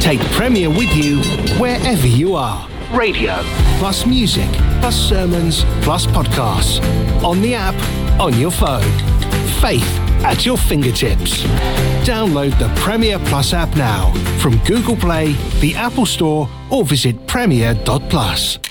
Take Premier with you wherever you are. Radio, plus music, plus sermons, plus podcasts. On the app, on your phone. Faith at your fingertips. Download the Premier Plus app now from Google Play, the Apple Store, or visit premier.plus.